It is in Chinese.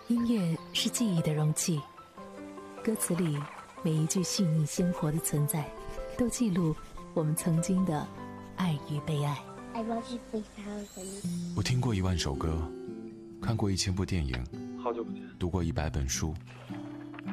音乐是记忆的容器，歌词里每一句细腻鲜活的存在，都记录我们曾经的爱与被爱。 我听过1万首歌，看过1000部电影， 好久不见， 读过100本书，